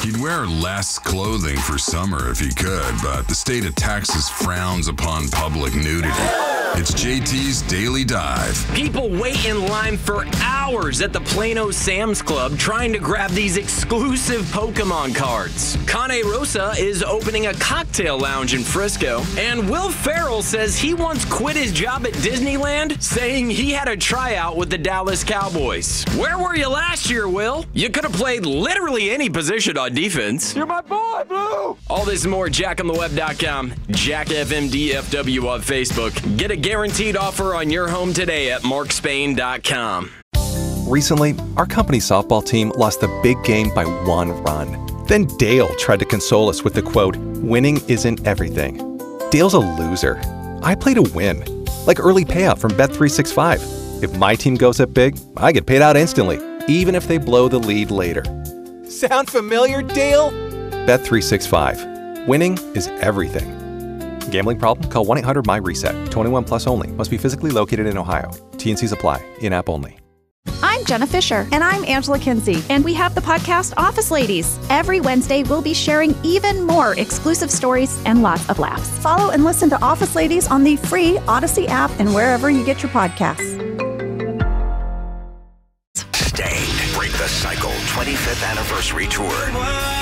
You'd wear less clothing for summer if you could, but the state of Texas frowns upon public nudity. It's JT's Daily Dive. People wait in line for hours at the Plano Sam's Club trying to grab these exclusive Pokemon cards. Cane Rosa is opening a cocktail lounge in Frisco. And Will Ferrell says he once quit his job at Disneyland, saying he had a tryout with the Dallas Cowboys. Where were you last year, Will? You could have played literally any position on defense. You're my boy, Blue! All this and more, JackOnTheWeb.com, JackFMDFW on Facebook. Get a guaranteed offer on your home today at markspain.com. Recently, our company's softball team lost the big game by 1 run. Then Dale tried to console us with the quote, "Winning isn't everything." Dale's a loser. I play to win, like early payout from Bet365. If my team goes up big, I get paid out instantly, even if they blow the lead later. Sound familiar, Dale? Bet365. Winning is everything. Gambling problem? Call 1-800-MY-RESET. 21 plus only. Must be physically located in Ohio. T&Cs apply. In-app only. I'm Jenna Fisher. And I'm Angela Kinsey. And we have the podcast Office Ladies. Every Wednesday, we'll be sharing even more exclusive stories and lots of laughs. Follow and listen to Office Ladies on the free Odyssey app and wherever you get your podcasts. Stay. Break the Cycle 25th Anniversary Tour.